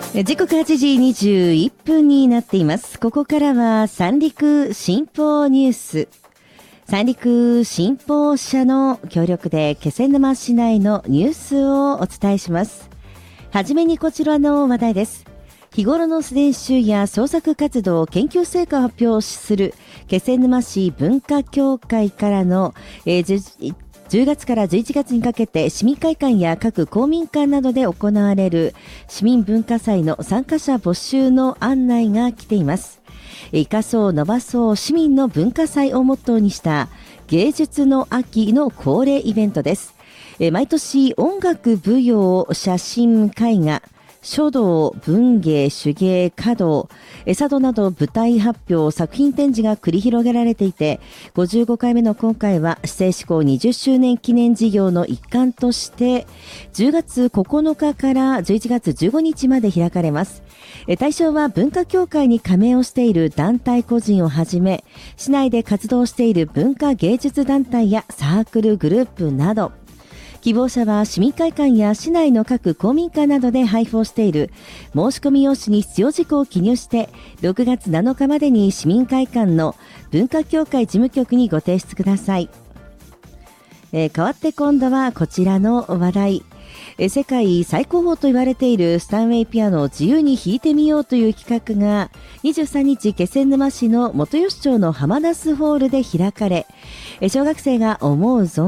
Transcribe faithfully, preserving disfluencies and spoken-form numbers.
時刻はちじにじゅういっぷんになっています。ここからは三陸新報ニュース。三陸新報社の協力で気仙沼市内のニュースをお伝えします。はじめにこちらの話題です。日頃の練習や創作活動、研究成果を発表する気仙沼市文化協会からの、えーじゅうがつからじゅういちがつにかけて市民会館や各公民館などで行われる市民文化祭の参加者募集の案内が来ています。生かそう伸ばそう市民の文化祭をモットーにした芸術の秋の恒例イベントです。毎年音楽、舞踊、写真、絵画、書道、文芸、手芸、華道、茶道など舞台発表、作品展示が繰り広げられていて、ごじゅうごかいめの今回は市制施行にじゅっしゅうねん記念事業の一環として、じゅうがつここのかからじゅういちがつじゅうごにちまで開かれます。対象は文化協会に加盟をしている団体個人をはじめ、市内で活動している文化芸術団体やサークルグループなど、希望者は市民会館や市内の各公民館などで配布をしている申し込み用紙に必要事項を記入してろくがつなのかまでに市民会館の文化協会事務局にご提出ください。えー、代わって今度はこちらの話題。えー、世界最高峰と言われているスタンウェイピアノを自由に弾いてみようという企画がにじゅうさんにち気仙沼市の元吉町の浜那須ホールで開かれ、えー、小学生が思う存